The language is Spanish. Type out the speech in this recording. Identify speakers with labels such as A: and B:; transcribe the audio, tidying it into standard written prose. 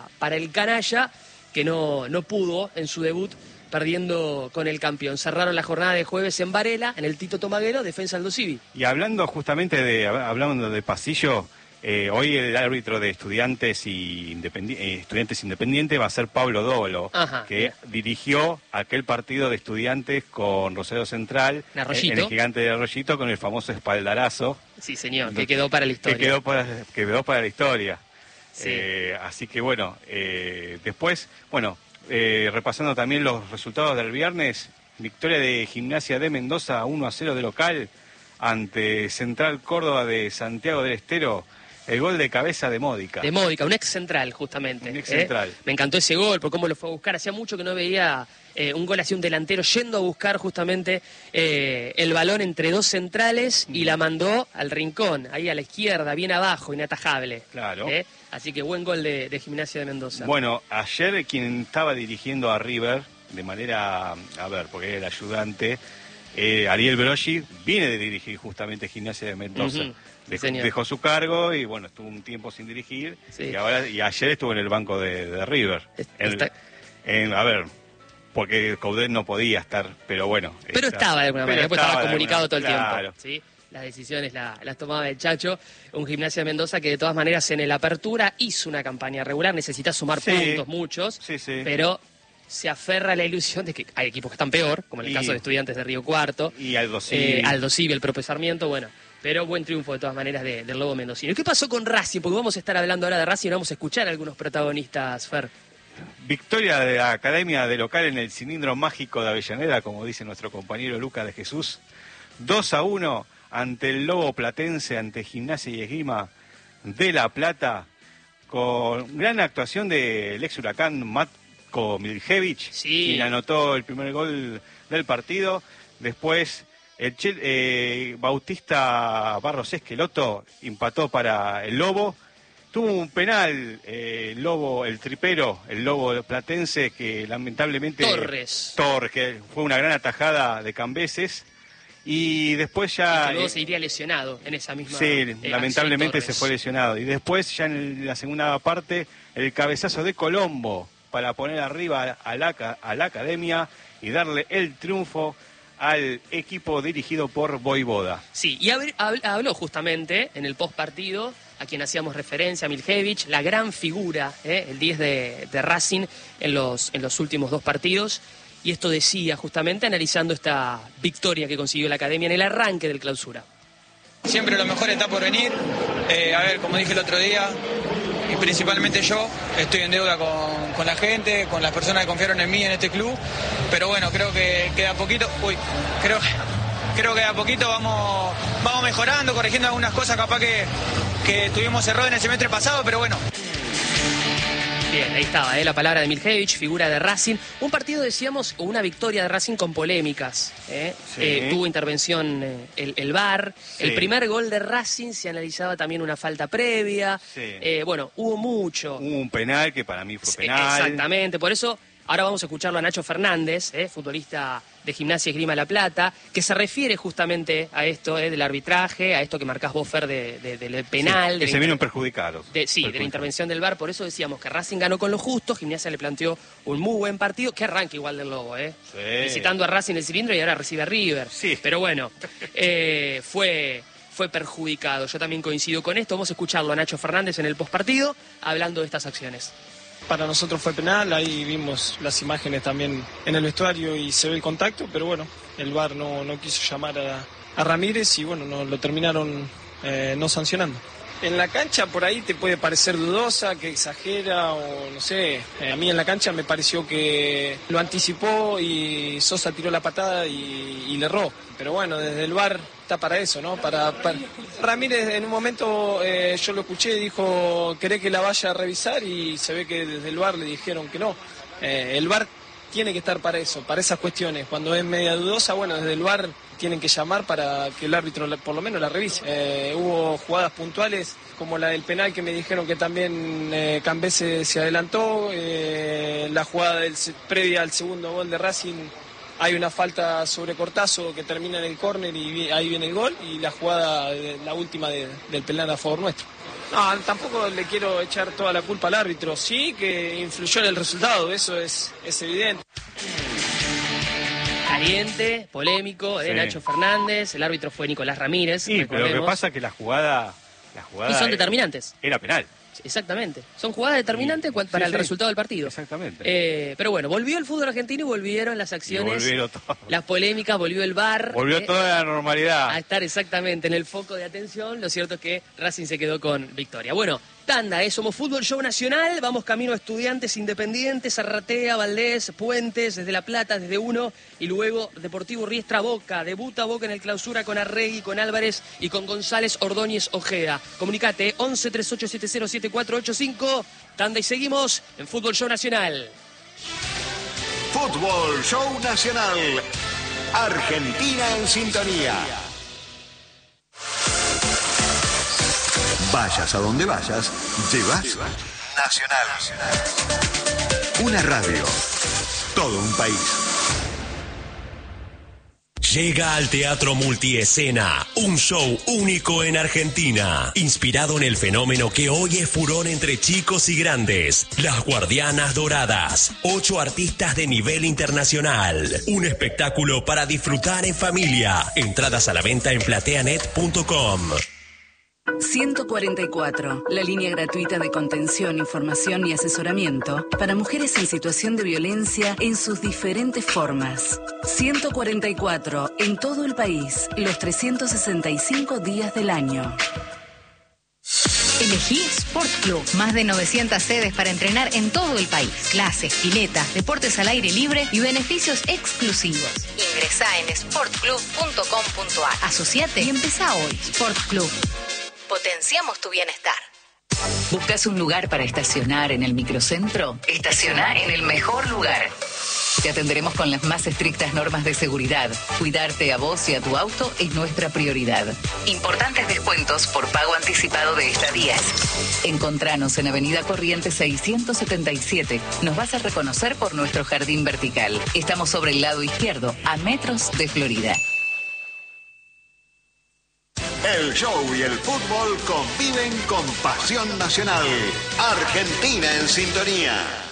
A: para el canalla, que no pudo en su debut, perdiendo con el campeón. Cerraron la jornada de jueves en Varela, en el Tito Tomaguero, defensa Aldo Civi.
B: Y hablando justamente hablando de pasillo, hoy el árbitro de Estudiantes Independiente va a ser Pablo Dolo, que dirigió aquel partido de Estudiantes con Rosario Central en el Gigante de Arroyito con el famoso espaldarazo.
A: Sí, señor, que quedó para la historia.
B: Que quedó para la historia.
A: Sí.
B: Así que bueno, después, repasando también los resultados del viernes, victoria de Gimnasia de Mendoza 1-0 de local ante Central Córdoba de Santiago del Estero. El gol de cabeza de Módica.
A: De Módica, un ex central justamente.
B: Un ex central.
A: Me encantó ese gol, por cómo lo fue a buscar. Hacía mucho que no veía un gol así, un delantero yendo a buscar justamente el balón entre dos centrales y la mandó al rincón, ahí a la izquierda, bien abajo, inatajable.
B: Claro.
A: Así que buen gol de Gimnasia de Mendoza.
B: Bueno, ayer quien estaba dirigiendo a River, de manera, porque era el ayudante, Ariel Broggi, viene de dirigir justamente Gimnasia de Mendoza. Dejó su cargo y estuvo un tiempo sin dirigir, y ayer estuvo en el banco de River. Porque Coudet no podía estar, pero bueno.
A: Pero estaba de alguna manera, estaba comunicado todo el
B: tiempo.
A: ¿Sí? Las decisiones las tomaba el Chacho, un Gimnasia de Mendoza que de todas maneras en el Apertura hizo una campaña regular, necesita sumar puntos, muchos, pero se aferra a la ilusión de que hay equipos que están peor, como en el caso de Estudiantes de Río Cuarto.
B: Y Aldo Civi,
A: el propio Sarmiento, pero buen triunfo de todas maneras del Lobo Mendocino. ¿Y qué pasó con Racing? Porque vamos a estar hablando ahora de Racing y vamos a escuchar a algunos protagonistas, Fer.
B: Victoria de la Academia de local en el cilindro mágico de Avellaneda, como dice nuestro compañero Lucas de Jesús. 2-1 ante el Lobo Platense, ante Gimnasia y Esgrima de La Plata, con gran actuación del ex Huracán Matko Miljevic, quien anotó el primer gol del partido. Después Bautista Barros Esqueloto empató para el Lobo. Tuvo un penal el Lobo platense, que lamentablemente Torres, que fue una gran atajada de Cambeses. Y después ya...
A: Y que luego se iría lesionado en esa misma...
B: Sí, lamentablemente se fue lesionado. Y después ya en la segunda parte, el cabezazo de Colombo para poner arriba a la Academia y darle el triunfo al equipo dirigido por Voivoda.
A: Sí, y habló justamente en el postpartido, a quien hacíamos referencia, a Miljevic, la gran figura, el 10 de Racing en los últimos dos partidos. Y esto decía justamente analizando esta victoria que consiguió la Academia en el arranque del Clausura.
C: Siempre lo mejor está por venir. Como dije el otro día, y principalmente yo, estoy en deuda con la gente, con las personas que confiaron en mí en este club. Pero bueno, creo que de a poquito, creo que de a poquito vamos mejorando, corrigiendo algunas cosas capaz que tuvimos error en el semestre pasado, pero bueno.
A: Bien, ahí estaba, la palabra de Miljevic, figura de Racing. Un partido, decíamos, o una victoria de Racing con polémicas. Tuvo intervención el VAR. Sí. El primer gol de Racing se analizaba también una falta previa. Sí. Hubo mucho.
B: Hubo un penal que para mí fue penal.
A: Exactamente, por eso ahora vamos a escucharlo a Nacho Fernández, futbolista de Gimnasia y Esgrima La Plata, que se refiere justamente a esto del arbitraje, a esto que marcás vos, Fer, del penal.
B: Que se vieron perjudicados.
A: De la intervención del VAR. Por eso decíamos que Racing ganó con lo justo, Gimnasia le planteó un muy buen partido, que arranca igual del Lobo, visitando a Racing el cilindro y ahora recibe a River. Sí. Pero bueno, fue perjudicado. Yo también coincido con esto. Vamos a escucharlo a Nacho Fernández en el postpartido, hablando de estas acciones.
D: Para nosotros fue penal, ahí vimos las imágenes también en el vestuario y se ve el contacto, pero bueno, el VAR no quiso llamar a Ramírez y bueno, lo terminaron no sancionando. En la cancha por ahí te puede parecer dudosa, que exagera o no sé, a mí en la cancha me pareció que lo anticipó y Sosa tiró la patada y le erró, pero bueno, desde el VAR está para eso, ¿no? Para Ramírez en un momento yo lo escuché, dijo, ¿querés que la vaya a revisar? Y se ve que desde el VAR le dijeron que no. El VAR tiene que estar para eso, para esas cuestiones. Cuando es media dudosa, bueno, desde el VAR tienen que llamar para que el árbitro por lo menos la revise. Hubo jugadas puntuales como la del penal que me dijeron que también Cambeses se adelantó, la jugada previa al segundo gol de Racing. Hay una falta sobre Cortazo que termina en el córner y ahí viene el gol, y la jugada, la última del penal a favor nuestro. No, tampoco le quiero echar toda la culpa al árbitro. Sí que influyó en el resultado, eso es evidente.
A: Caliente, polémico,
B: Sí.
A: Nacho Fernández, el árbitro fue Nicolás Ramírez.
B: Sí, pero lo que pasa es que la jugada
A: Y son determinantes.
B: Era penal.
A: Exactamente. Son jugadas determinantes para el resultado del partido.
B: Exactamente.
A: Pero bueno, volvió el fútbol argentino y volvieron las acciones, las polémicas, volvió el VAR.
B: Volvió toda la normalidad.
A: A estar exactamente en el foco de atención. Lo cierto es que Racing se quedó con victoria. Bueno, tanda, Somos Fútbol Show Nacional. Vamos camino a Estudiantes, Independientes, Arratea, Valdés, Puentes, desde La Plata, desde 1. Y luego Deportivo Riestra, Boca. Debuta Boca en el clausura con Arregui, con Álvarez y con González, Ordóñez, Ojeda. Comunicate 11 3870 7485. Tanda y seguimos en Fútbol Show Nacional.
E: Fútbol Show Nacional. Argentina en sintonía. Vayas a donde vayas, llevas Nacional. Una radio. Todo un país.
F: Llega al Teatro Multiescena, un show único en Argentina, inspirado en el fenómeno que hoy es furor entre chicos y grandes, Las Guardianas Doradas, 8 artistas de nivel internacional, un espectáculo para disfrutar en familia, entradas a la venta en plateanet.com.
G: 144, la línea gratuita de contención, información y asesoramiento para mujeres en situación de violencia en sus diferentes formas. 144, en todo el país, los 365 días del año.
H: Elegí Sport Club. Más de 900 sedes para entrenar en todo el país. Clases, piletas, deportes al aire libre y beneficios exclusivos. Ingresá en sportclub.com.ar. Asociate y empezá hoy. Sport Club. Potenciamos tu bienestar.
G: ¿Buscas un lugar para estacionar en el microcentro? Estaciona en el mejor lugar. Te atenderemos con las más estrictas normas de seguridad. Cuidarte a vos y a tu auto es nuestra prioridad. Importantes descuentos por pago anticipado de estadías. Encontranos en Avenida Corrientes 677. Nos vas a reconocer por nuestro jardín vertical. Estamos sobre el lado izquierdo, a metros de Florida.
E: El show y el fútbol conviven con pasión nacional. Argentina en sintonía.